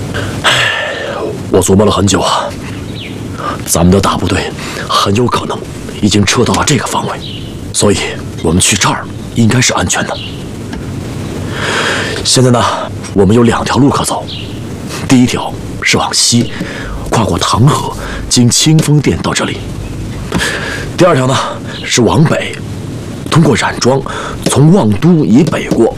我琢磨了很久啊，咱们的大部队很有可能已经撤到了这个方位，所以我们去这儿应该是安全的。现在呢，我们有2条路可走，第一条是往西，跨过唐河，经清风殿到这里；第2条呢是往北，通过冉庄，从望都以北过。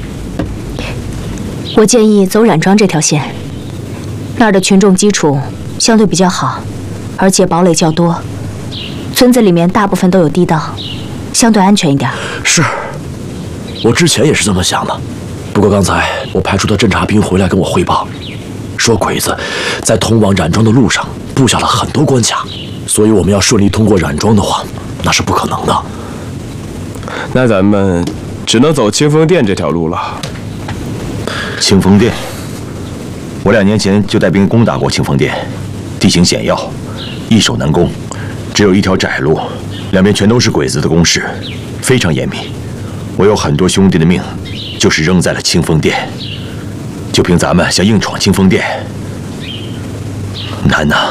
我建议走冉庄这条线，那儿的群众基础相对比较好，而且堡垒较多，村子里面大部分都有地道，相对安全一点。 是，我之前也是这么想的。不过刚才我派出的侦察兵回来跟我汇报，说鬼子在通往冉庄的路上布下了很多关卡，所以我们要顺利通过冉庄的话，那是不可能的。 那咱们只能走清风殿这条路了。 清风殿，我2年前就带兵攻打过清风殿，地形险要，易守难攻，只有一条窄路，两边全都是鬼子的工事，非常严密。我有很多兄弟的命，就是扔在了清风殿。就凭咱们想硬闯清风殿，难呐。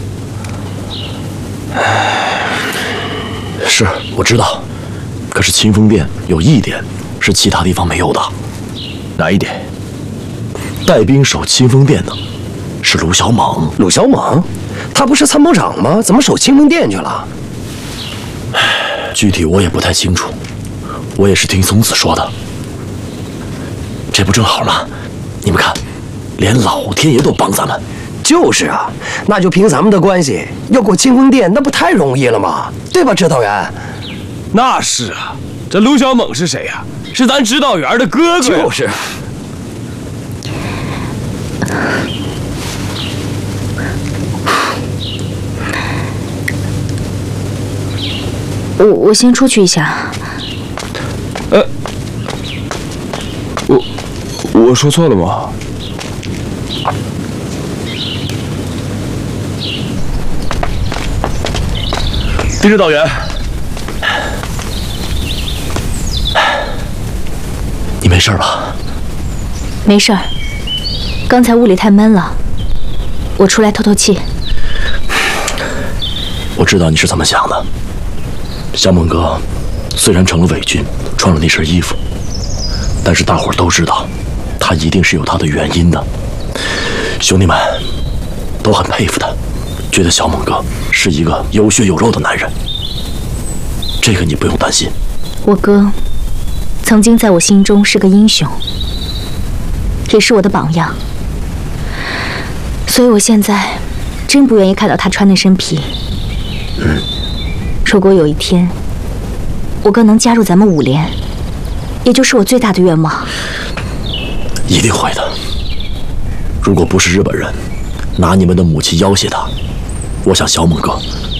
是，我知道。可是清风殿有一点是其他地方没有的。 哪一点？ 带兵守清风殿的是卢小猛。 鲁小猛，他不是参谋长吗？怎么守清风殿去了？ 具体我也不太清楚，我也是听松子说的。这不正好吗？你们看，连老天爷都帮咱们。 就是啊，那就凭咱们的关系，要过清风殿，那不太容易了吗？对吧，指导员？ 那是啊，这卢小猛是谁呀？是咱指导员的哥哥。 就是。 我先出去一下。 我说错了吗？ 丁指导员，你没事吧？ 没事儿，刚才屋里太闷了，我出来透透气。 我知道你是怎么想的。小猛哥虽然成了伪军，穿了那身衣服，但是大伙儿都知道，他一定是有他的原因的。兄弟们都很佩服他，觉得小猛哥是一个有血有肉的男人。这个你不用担心。 我哥曾经在我心中是个英雄，也是我的榜样，所以我现在真不愿意看到他穿那身皮。如果有一天我哥能加入咱们5连，也就是我最大的愿望。 一定会的。如果不是日本人拿你们的母亲要挟他，我想小猛哥